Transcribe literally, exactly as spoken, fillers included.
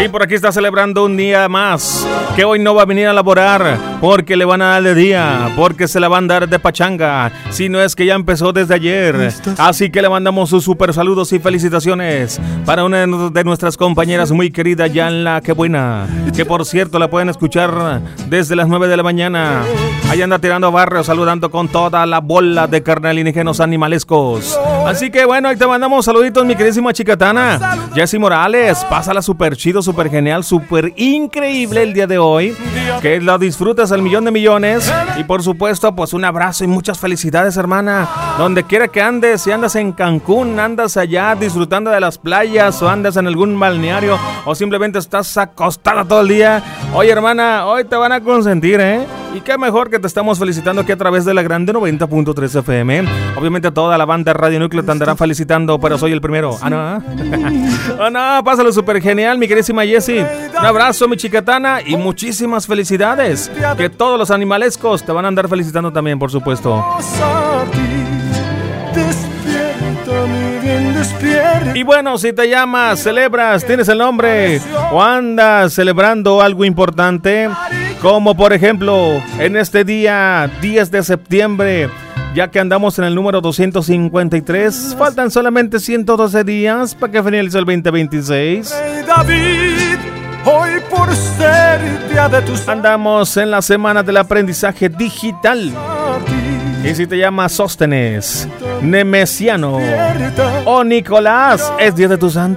Y por aquí está celebrando un día más, que hoy no va a venir a laborar, porque le van a dar de día, porque se la van a dar de pachanga, si no es que ya empezó desde ayer. Así que le mandamos sus super saludos y felicitaciones para una de nuestras compañeras muy querida, Yanla Qué Buena, que por cierto la pueden escuchar desde las nueve de la mañana. Ahí anda tirando barrio, saludando con toda la bola de carnalígenos animalescos. Así que bueno, ahí te mandamos saluditos, mi queridísima chicatana Jessy Morales. Pásala súper chido, súper genial, súper increíble el día de hoy. Que lo disfrutes al millón de millones. Y por supuesto, pues un abrazo y muchas felicidades, hermana. Donde quiera que andes, si andas en Cancún, andas allá disfrutando de las playas, o andas en algún balneario, o simplemente estás acostada todo el día. Oye, hermana, hoy te van a consentir, ¿eh? Y qué mejor que te estamos felicitando aquí a través de la Grande noventa punto tres F M. Obviamente toda la banda Radio Núcleo te andarán felicitando, pero soy el primero. Ah, no. Oh, no, pásalo súper genial, mi queridísima Jessy. Un abrazo, mi chicatana, y muchísimas felicidades. Que todos los animalescos te van a andar felicitando también, por supuesto. Y bueno, si te llamas, celebras, tienes el nombre o andas celebrando algo importante, como por ejemplo en este día diez de septiembre, ya que andamos en el número doscientos cincuenta y tres, faltan solamente ciento doce días para que finalice el veinte veintiséis. David, hoy por ser día de tus... Andamos en la semana del aprendizaje digital. Y si te llamas Sóstenes, Nemesiano o Nicolás, es día de tu santo.